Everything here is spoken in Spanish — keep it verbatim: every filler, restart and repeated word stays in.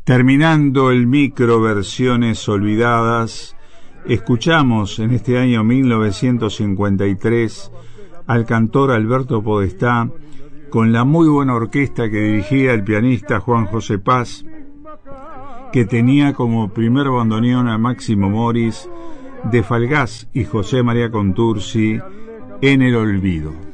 Terminando el micro Versiones Olvidadas, escuchamos en este año mil novecientos cincuenta y tres al cantor Alberto Podestá con la muy buena orquesta que dirigía el pianista Juan José Paz, que tenía como primer bandoneón a Máximo Moris, de Falgás y José María Contursi, En el Olvido.